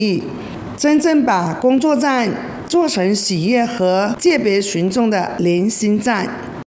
真正把工作站做成企业和界别群众的连心站。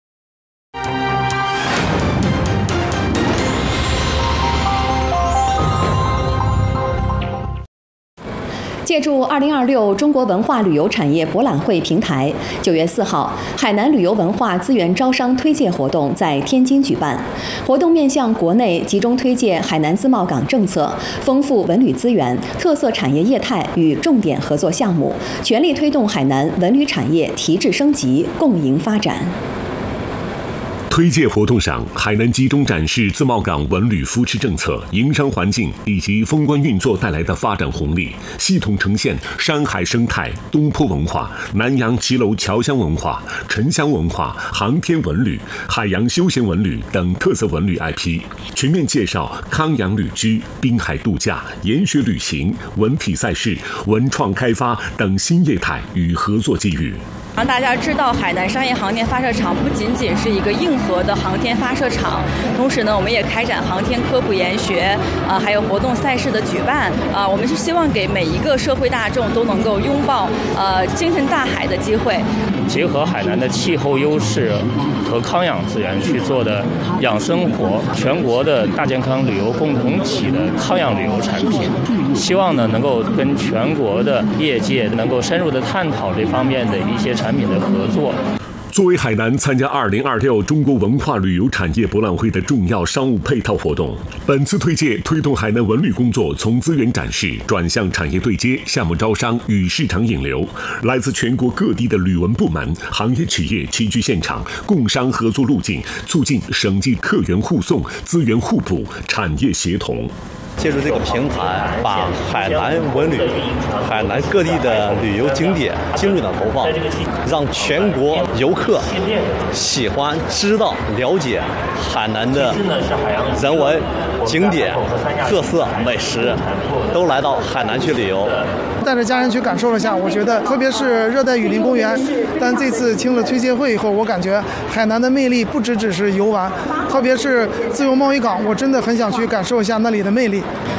借助2026中国文化旅游产业博览会平台，9月4号，海南旅游文化资源招商推介活动在天津举办。活动面向国内，集中推介海南自贸港政策、丰富文旅资源、特色产业业态与重点合作项目，全力推动海南文旅产业提质升级，共赢发展。 推介活动上，海南集中展示自贸港文旅扶持政策、营商环境以及封关运作带来的发展红利，系统呈现山海生态、东坡文化、南洋骑楼侨乡文化、沉香文化、航天文旅、海洋休闲文旅等特色文旅 IP， 全面介绍康养旅居、滨海度假、研学旅行、文体赛事、文创开发等新业态与合作机遇。 让大家知道，海南商业航天发射场不仅仅是一个硬核的航天发射场，同时呢，我们也开展航天科普研学，还有活动赛事的举办，我们是希望给每一个社会大众都能够拥抱精神大海的机会， 结合海南的气候优势和康养资源去做的养生活，全国的大健康旅游共同体的康养旅游产品，希望呢能够跟全国的业界能够深入的探讨这方面的一些产品的合作。 作为海南参加2026中国文化旅游产业博览会的重要商务配套活动，本次推介推动海南文旅工作从资源展示转向产业对接、项目招商与市场引流。来自全国各地的旅文部门、行业企业齐聚现场，共商合作路径，促进省际客源互送、资源互补、产业协同。 借助这个平台，把海南文旅、海南各地的旅游景点精准的投放，让全国游客喜欢、知道、了解海南的人文景点、特色美食，都来到海南去旅游。 带着家人去感受了一下，我觉得特别是热带雨林公园，但这次听了推介会以后，我感觉海南的魅力不只是游玩，特别是自由贸易港，我真的很想去感受一下那里的魅力。